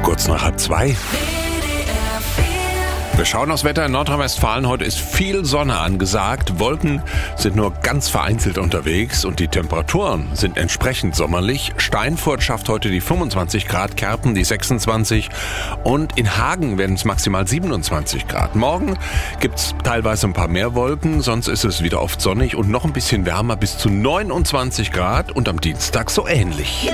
Kurz nach 1:30. Wir schauen aufs Wetter in Nordrhein-Westfalen. Heute ist viel Sonne angesagt. Wolken sind nur ganz vereinzelt unterwegs und die Temperaturen sind entsprechend sommerlich. Steinfurt schafft heute die 25 Grad, Kerpen die 26 und in Hagen werden es maximal 27 Grad. Morgen gibt's teilweise ein paar mehr Wolken, sonst ist es wieder oft sonnig und noch ein bisschen wärmer bis zu 29 Grad und am Dienstag so ähnlich.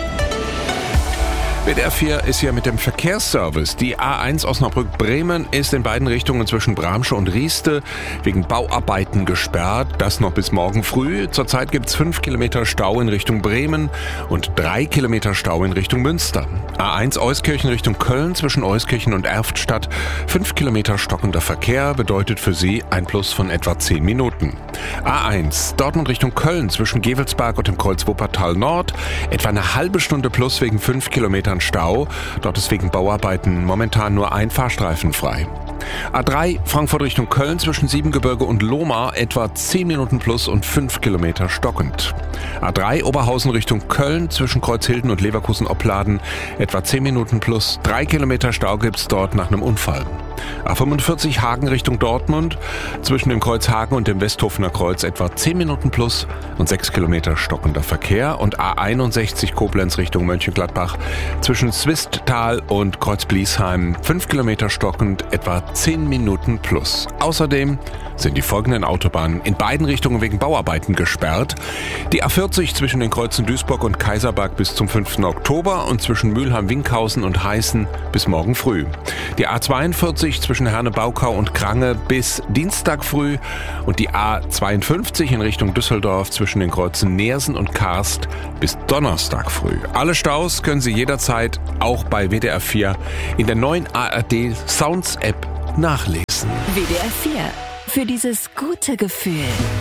WDR 4 ist hier mit dem Verkehrsservice. Die A1 Osnabrück-Bremen ist in beiden Richtungen zwischen Bramsche und Rieste wegen Bauarbeiten gesperrt. Das noch bis morgen früh. Zurzeit gibt es 5 Kilometer Stau in Richtung Bremen und 3 Kilometer Stau in Richtung Münster. A1 Euskirchen Richtung Köln zwischen Euskirchen und Erftstadt. 5 Kilometer stockender Verkehr bedeutet für Sie ein Plus von etwa 10 Minuten. A1 Dortmund Richtung Köln zwischen Gevelsberg und dem Kreuz Wuppertal Nord. Etwa eine halbe Stunde plus wegen 5 Kilometern Stau. Dort ist wegen Bauarbeiten momentan nur ein Fahrstreifen frei. A3 Frankfurt Richtung Köln zwischen Siebengebirge und Lohmar etwa 10 Minuten plus und 5 Kilometer stockend. A3 Oberhausen Richtung Köln zwischen Kreuzhilden und Leverkusen-Opladen etwa 10 Minuten plus, 3 Kilometer Stau gibt's dort nach einem Unfall. A45 Hagen Richtung Dortmund zwischen dem Kreuz Hagen und dem Westhofener Kreuz etwa 10 Minuten plus und 6 Kilometer stockender Verkehr und A61 Koblenz Richtung Mönchengladbach zwischen Swisttal und Kreuz Bliesheim 5 Kilometer stockend etwa 10 Minuten plus. Außerdem sind die folgenden Autobahnen in beiden Richtungen wegen Bauarbeiten gesperrt. Die A40 zwischen den Kreuzen Duisburg und Kaiserberg bis zum 5. Oktober und zwischen Mülheim-Winkhausen und Heißen bis morgen früh. Die A42 zwischen Herne-Baukau und Krange bis Dienstag früh und die A52 in Richtung Düsseldorf zwischen den Kreuzen Neersen und Karst bis Donnerstag früh. Alle Staus können Sie jederzeit auch bei WDR 4 in der neuen ARD Sounds App nachlesen. WDR 4. Für dieses gute Gefühl.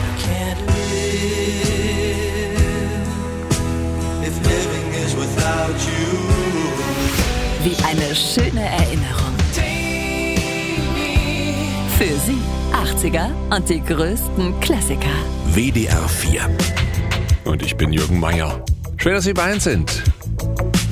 Wie eine schöne Erinnerung. Für Sie 80er und die größten Klassiker. WDR 4. Und ich bin Jürgen Meier. Schön, dass Sie bei uns sind.